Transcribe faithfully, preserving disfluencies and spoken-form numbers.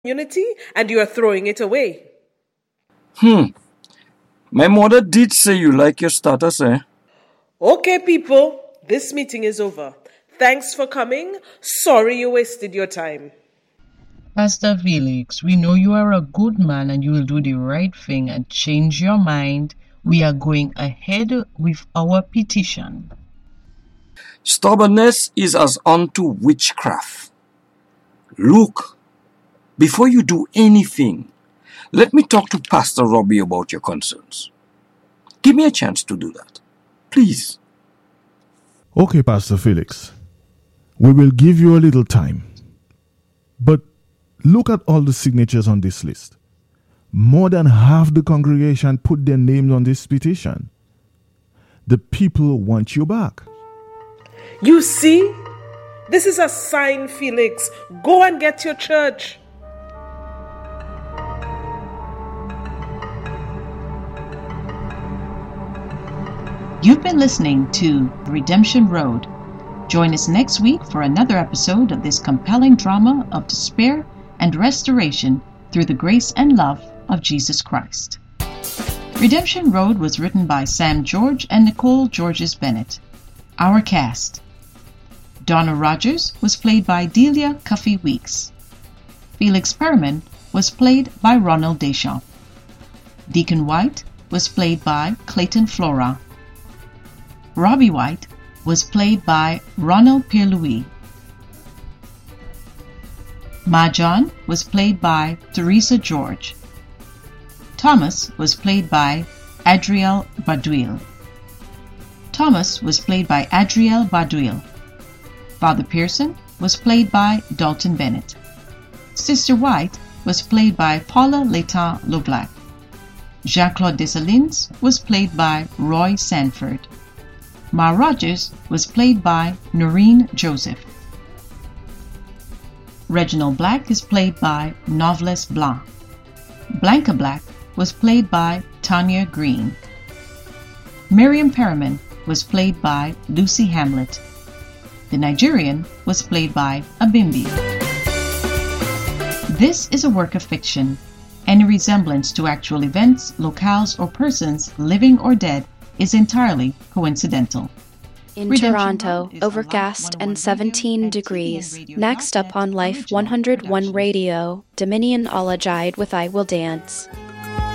community and you are throwing it away. Hmm. My mother did say you like your status, eh? Okay, people, this meeting is over. Thanks for coming. Sorry you wasted your time. Pastor Felix, we know you are a good man and you will do the right thing and change your mind. We are going ahead with our petition. Stubbornness is as unto witchcraft. Look, before you do anything, let me talk to Pastor Robbie about your concerns. Give me a chance to do that, please. Okay, Pastor Felix. We will give you a little time. But look at all the signatures on this list. More than half the congregation put their names on this petition. The people want you back. You see? This is a sign, Felix. Go and get your church. You've been listening to Redemption Road. Join us next week for another episode of this compelling drama of despair and restoration through the grace and love of Jesus Christ. Redemption Road was written by Sam George and Nicole Georges Bennett. Our cast: Donna Rogers was played by Delia Cuffy Weeks. Felix Perriman was played by Ronald Deschamps. Deacon White was played by Clayton Flora. Robbie White was played by Ronald Pierre-Louis. Mahjong was played by Teresa George. Thomas was played by Adriel Baduil. Thomas was played by Adriel Baduil. Father Pearson was played by Dalton Bennett. Sister White was played by Paula Leighton Loblac. Jean-Claude Dessalines was played by Roy Sanford. Ma Rogers was played by Noreen Joseph. Reginald Black is played by Novelis Blanc. Blanca Black was played by Tanya Green. Miriam Perriman was played by Lucy Hamlet. The Nigerian was played by Abimbi. This is a work of fiction. Any resemblance to actual events, locales, or persons, living or dead, is entirely coincidental. In Toronto, overcast and seventeen degrees. Next up on Life one oh one Radio, Dominion Olajide with I Will Dance.